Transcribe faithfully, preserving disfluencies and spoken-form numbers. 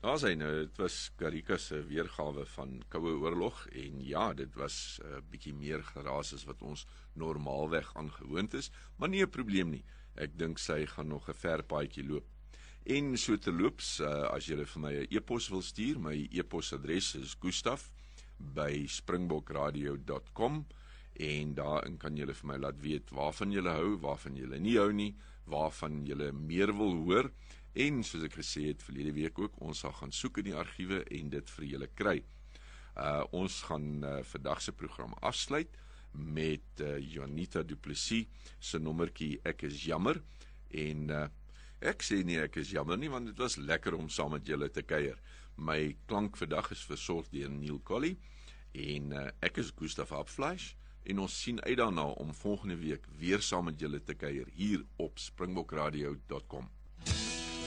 Ja, sy, nou, dit was Karika se weergawe van Koue Oorlog en ja, dit was 'n uh, bietjie meer geraas as wat ons normaalweg aangewoond is, maar nie 'n probleem nie. Ek dink sy gaan nog 'n ver paadjie loop. En so terloops, uh, as jy vir my 'n e-pos wil stuur, my e-posadres is Gustaf by springbokradio dot com en daarin kan julle vir my laat weet waarvan julle hou, waarvan julle nie hou nie, waarvan julle meer wil hoor. En soos ek gesê het verlede week ook, ons sal gaan soek in die argiewe en dit vir julle kry. Uh, ons gaan uh, vandag se program afsluit met uh, Janita Du Plessis se nommertjie Ek is jammer. En uh, ek sê nie ek is jammer nie, want dit was lekker om saam met julle te kuier. My klank vandag is versorg deur Neil Colley en uh, ek is Gustaf Abfleisch en ons sien uit daarna om volgende week weer saam met julle te kuier hier op springbokradio dot com.